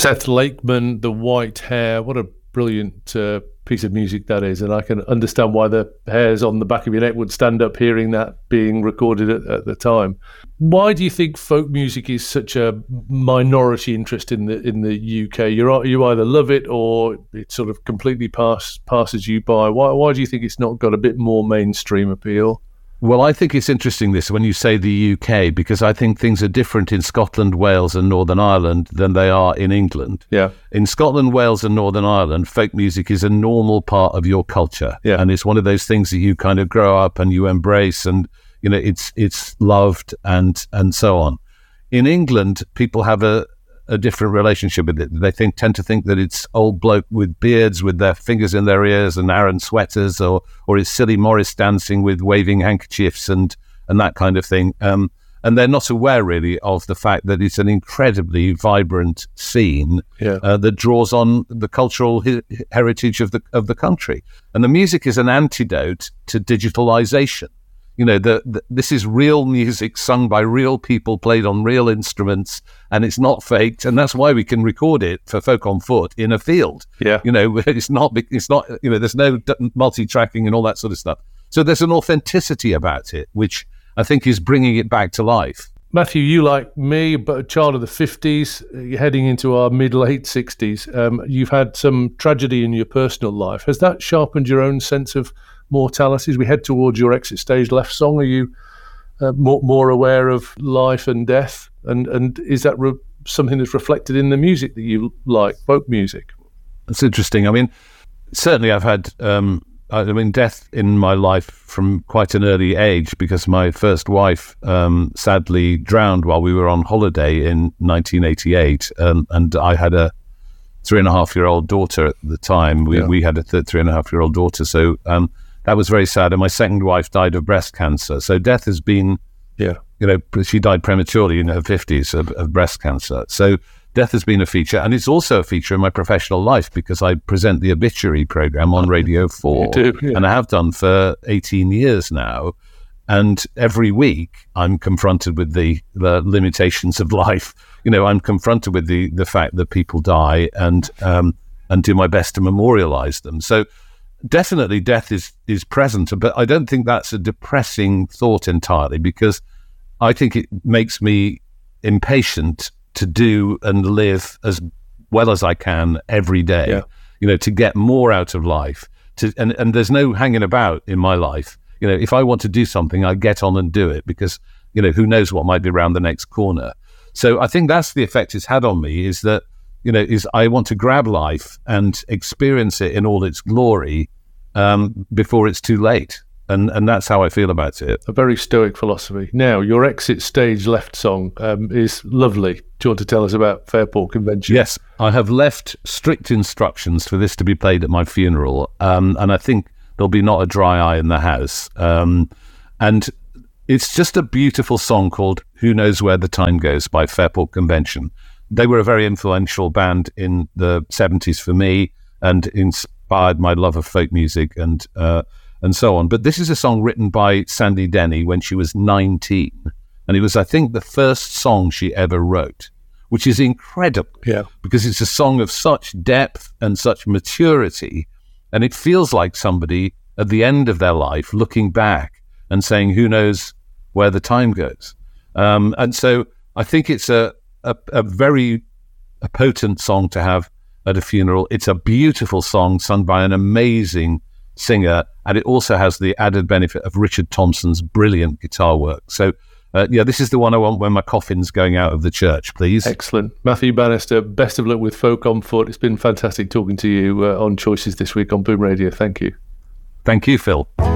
Seth Lakeman, The White Hare, what a brilliant piece of music that is, and I can understand why the hairs on the back of your neck would stand up hearing that being recorded at the time. Why do you think folk music is such a minority interest in the UK? You either love it or it sort of completely passes you by. Why do you think it's not got a bit more mainstream appeal? Well, I think it's interesting this when you say the UK, because I think things are different in Scotland, Wales and Northern Ireland than they are in England. Yeah. In Scotland, Wales and Northern Ireland, folk music is a normal part of your culture. Yeah. And it's one of those things that you kind of grow up and you embrace, and you know it's loved and so on. In England, people have a different relationship with it. They tend to think that it's old bloke with beards with their fingers in their ears and Aran sweaters, or it's silly Morris dancing with waving handkerchiefs and that kind of thing. And they're not aware really of the fact that it's an incredibly vibrant scene that draws on the cultural heritage of the country. And the music is an antidote to digitalization. You know, this is real music sung by real people, played on real instruments, and it's not faked. And that's why we can record it for Folk on Foot in a field. Yeah. You know, it's not, you know, there's no multi-tracking and all that sort of stuff. So there's an authenticity about it, which I think is bringing it back to life. Matthew, you like me, but a child of the 50s, you're heading into our mid-late 60s. You've had some tragedy in your personal life. Has that sharpened your own sense of mortality? As we head towards your exit stage left song, are you more aware of life and death? And is that something that's reflected in the music that you like, folk music? It's interesting. I mean, certainly I've had death in my life from quite an early age, because my first wife sadly drowned while we were on holiday in 1988, and I had a 3.5-year-old daughter at the time. We had a 3.5-year-old daughter, so that was very sad. And my second wife died of breast cancer. So death has been, you know, she died prematurely in her 50s of breast cancer. So death has been a feature. And it's also a feature in my professional life, because I present the obituary program on Radio 4. You do, yeah. And I have done for 18 years now. And every week I'm confronted with the limitations of life. You know, I'm confronted with the fact that people die, and do my best to memorialize them. So definitely death is present, but I don't think that's a depressing thought entirely, because I think it makes me impatient to do and live as well as I can every day, you know, to get more out of life. And there's no hanging about in my life. You know, if I want to do something, I get on and do it, because, you know, who knows what might be around the next corner. So I think that's the effect it's had on me, is that, you know, is I want to grab life and experience it in all its glory before it's too late. And that's how I feel about it. A very stoic philosophy. Now, your exit stage left song is lovely. Do you want to tell us about Fairport Convention? Yes, I have left strict instructions for this to be played at my funeral. And I think there'll be not a dry eye in the house. And it's just a beautiful song called Who Knows Where the Time Goes by Fairport Convention. They were a very influential band in the 70s for me, and inspired my love of folk music and so on. But this is a song written by Sandy Denny when she was 19. And it was, I think, the first song she ever wrote, which is incredible. Yeah. Because it's a song of such depth and such maturity. And it feels like somebody at the end of their life looking back and saying, who knows where the time goes? And so I think it's a very potent song to have at a funeral. It's a beautiful song sung by an amazing singer, and it also has the added benefit of Richard Thompson's brilliant guitar work. So this is the one I want when my coffin's going out of the church, please. Excellent. Matthew Bannister, best of luck with Folk on Foot. It's been fantastic talking to you on Choices this week on Boom Radio. Thank you. Thank you, Phil.